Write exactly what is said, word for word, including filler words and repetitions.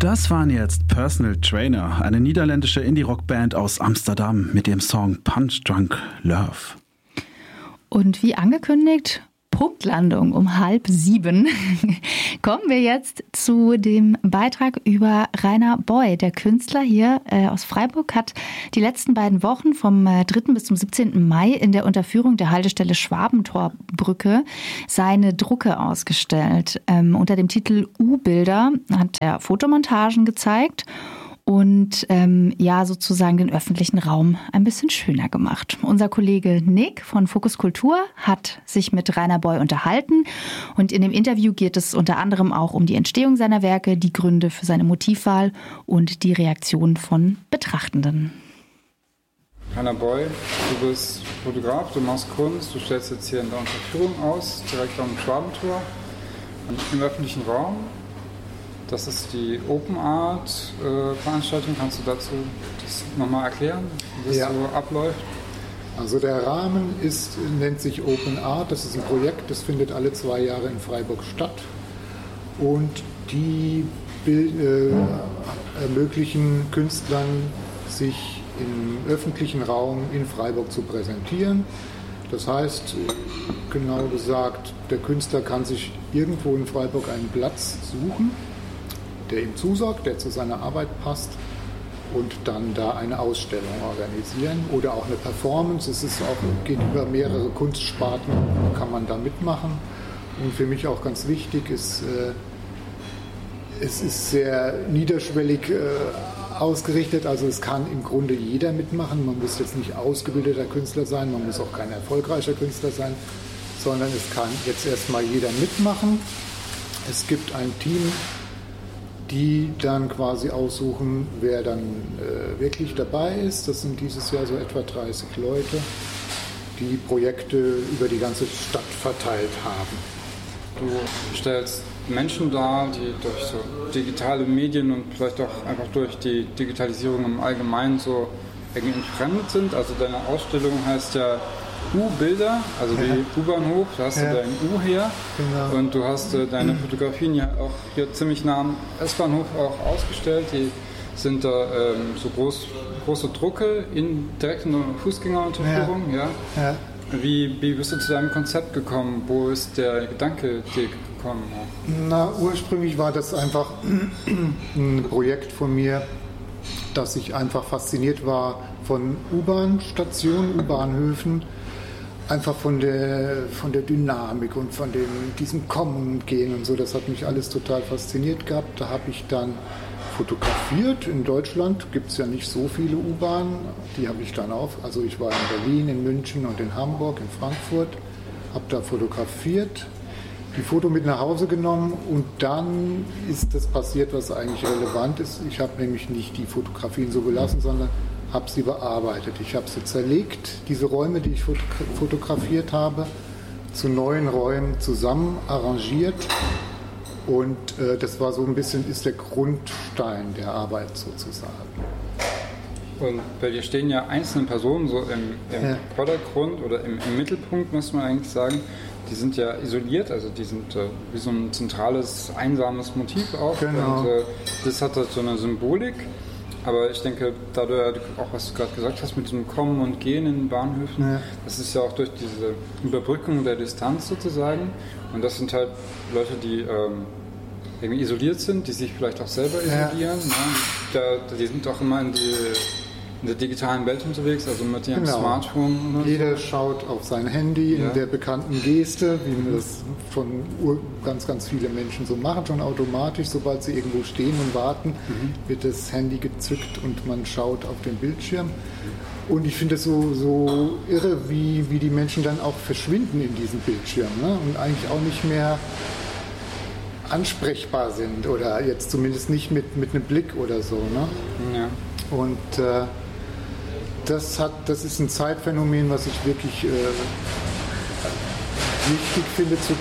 Das waren jetzt Personal Trainer, eine niederländische Indie-Rock-Band aus Amsterdam mit dem Song Punch Drunk Love. Und wie angekündigt, Punktlandung um halb sieben. Kommen wir jetzt zu dem Beitrag über Rainer Boy. Der Künstler hier äh, aus Freiburg hat die letzten beiden Wochen vom äh, dritten bis zum siebzehnten Mai in der Unterführung der Haltestelle Schwabentorbrücke seine Drucke ausgestellt. Ähm, unter dem Titel U-Bilder hat er Fotomontagen gezeigt und ähm, ja sozusagen den öffentlichen Raum ein bisschen schöner gemacht. Unser Kollege Nick von Fokus Kultur hat sich mit Rainer Boy unterhalten und in dem Interview geht es unter anderem auch um die Entstehung seiner Werke, die Gründe für seine Motivwahl und die Reaktion von Betrachtenden. Rainer Boy, du bist Fotograf, du machst Kunst, du stellst jetzt hier in der Unterführung aus, direkt am Schwabentor, im öffentlichen Raum. Das ist die Open Art äh, Veranstaltung. Kannst du dazu das nochmal erklären, wie das ja. so abläuft? Also der Rahmen ist, nennt sich Open Art. Das ist ein Projekt, das findet alle zwei Jahre in Freiburg statt. Und die Bild, äh, ermöglichen Künstlern, sich im öffentlichen Raum in Freiburg zu präsentieren. Das heißt, genau gesagt, der Künstler kann sich irgendwo in Freiburg einen Platz suchen, der ihm zusagt, der zu seiner Arbeit passt und dann da eine Ausstellung organisieren oder auch eine Performance. Es ist auch, geht über mehrere Kunstsparten, kann man da mitmachen. Und für mich auch ganz wichtig ist, äh, es ist sehr niederschwellig äh, ausgerichtet, also es kann im Grunde jeder mitmachen. Man muss jetzt nicht ausgebildeter Künstler sein, man muss auch kein erfolgreicher Künstler sein, sondern es kann jetzt erstmal jeder mitmachen. Es gibt ein Team, die dann quasi aussuchen, wer dann äh, wirklich dabei ist. Das sind dieses Jahr so etwa dreißig Leute, die Projekte über die ganze Stadt verteilt haben. Du stellst Menschen dar, die durch so digitale Medien und vielleicht auch einfach durch die Digitalisierung im Allgemeinen so irgendwie entfremdet sind. Also deine Ausstellung heißt ja U-Bilder, also wie ja. U-Bahnhof, da hast ja. du dein U her. Genau. Und du hast äh, deine Fotografien ja auch hier ziemlich nah am S-Bahnhof auch ausgestellt. Die sind da ähm, so groß, große Drucke in, direkt in der Fußgängerunterführung. Ja. Ja. Ja. Wie, wie bist du zu deinem Konzept gekommen? Wo ist der Gedanke dir gekommen? Na, ursprünglich war das einfach ein Projekt von mir, dass ich einfach fasziniert war von U-Bahn-Stationen, U-Bahnhöfen, einfach von der, von der Dynamik und von dem, diesem Kommen und Gehen und so. Das hat mich alles total fasziniert gehabt. Da habe ich dann fotografiert. In Deutschland gibt es ja nicht so viele U-Bahnen. Die habe ich dann auf. Also ich war in Berlin, in München und in Hamburg, in Frankfurt, habe da fotografiert, die Foto mit nach Hause genommen und dann ist das passiert, was eigentlich relevant ist. Ich habe nämlich nicht die Fotografien so gelassen, sondern habe sie bearbeitet. Ich habe sie zerlegt, diese Räume, die ich fotografiert habe, zu neuen Räumen zusammen arrangiert und äh, das war so ein bisschen, ist der Grundstein der Arbeit sozusagen. Und bei dir stehen ja einzelne Personen so im, im ja. Vordergrund oder im, im Mittelpunkt, muss man eigentlich sagen. Die sind ja isoliert, also die sind äh, wie so ein zentrales, einsames Motiv auch. Genau. Und äh, das hat halt so eine Symbolik. Aber ich denke, da du ja auch, was du gerade gesagt hast, mit dem Kommen und Gehen in Bahnhöfen, ja. das ist ja auch durch diese Überbrückung der Distanz sozusagen. Und das sind halt Leute, die ähm, irgendwie isoliert sind, die sich vielleicht auch selber isolieren. Ja. Ne? Da, die sind auch immer in, die, in der digitalen Welt unterwegs, also mit ihrem genau. Smartphone. Oder Jeder so. schaut auf sein Handy ja. in der bekannten Geste, wie mhm. das von ganz, ganz viele Menschen so machen, schon automatisch. Sobald sie irgendwo stehen und warten, mhm. wird das Handy gezückt und man schaut auf den Bildschirm. Und ich finde es so, so irre, wie, wie die Menschen dann auch verschwinden in diesem Bildschirm, ne? Und eigentlich auch nicht mehr ansprechbar sind oder jetzt zumindest nicht mit, mit einem Blick oder so. Ne? Ja. Und äh, das, hat, das ist ein Zeitphänomen, was ich wirklich äh, wichtig finde zu